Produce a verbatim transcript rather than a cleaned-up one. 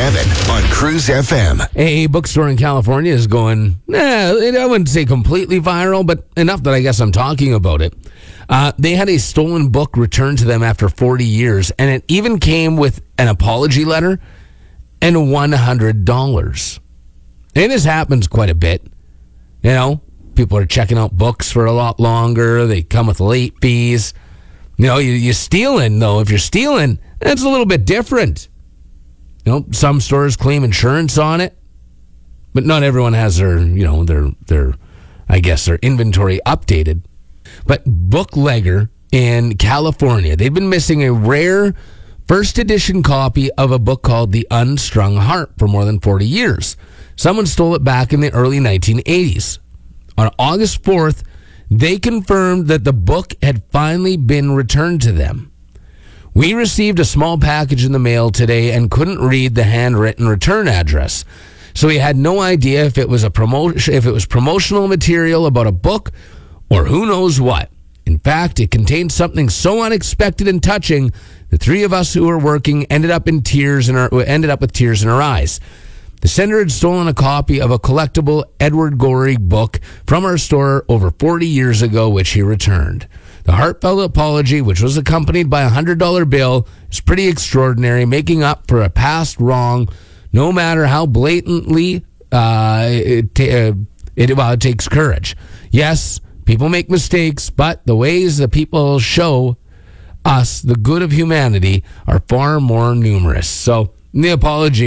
Evan on Cruise F M. A bookstore in California is going, eh, I wouldn't say completely viral, but enough that I guess I'm talking about it. Uh, they had a stolen book returned to them after forty years, and it even came with an apology letter and one hundred dollars. And this happens quite a bit. You know, people are checking out books for a lot longer. They come with late fees. You know, you, you're stealing, though. If you're stealing, that's a little bit different. You know, some stores claim insurance on it, but not everyone has their, you know, their, their, I guess, their inventory updated. But Booklegger in California, they've been missing a rare first edition copy of a book called The Unstrung Heart for more than forty years. Someone stole it back in the early nineteen eighties. On August fourth, they confirmed that the book had finally been returned to them. We received a small package in the mail today and couldn't read the handwritten return address. So we had no idea if it was a promotion, if it was promotional material about a book or who knows what. In fact, it contained something so unexpected and touching, the three of us who were working ended up in tears in our, ended up with tears in our eyes. The sender had stolen a copy of a collectible Edward Gorey book from our store over forty years ago, which he returned. The heartfelt apology, which was accompanied by a one hundred dollars bill, is pretty extraordinary, making up for a past wrong, no matter how blatantly uh, it, uh, it, well, it takes courage. Yes, people make mistakes, but the ways that people show us the good of humanity are far more numerous. So, the apology